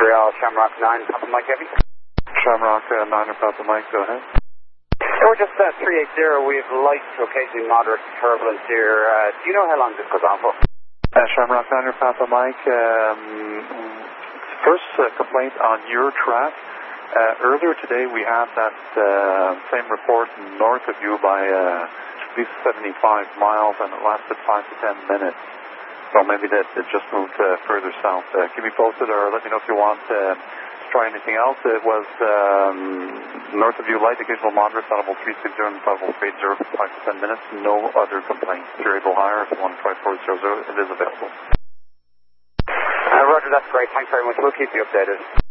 Montreal, Shamrock 9, Papa Mike Heavy. Shamrock 9 or Papa Mike, go ahead. We're just 380. We have light to occasionally moderate turbulence here. Do you know how long this goes on for? Shamrock 9 or Papa Mike, first complaint on your track. Earlier today we had that same report north of you by at least 75 miles, and it lasted 5 to 10 minutes. So maybe that it just moved further south. Keep me posted, or let me know if you want to try anything else. It was north of you, light, occasional moderate, audible 360 and audible 380 for 5 to 10 minutes. No other complaints. If you're able higher, if you want to try 400, it is available. Roger, that's great. Thanks very much. We'll keep you updated.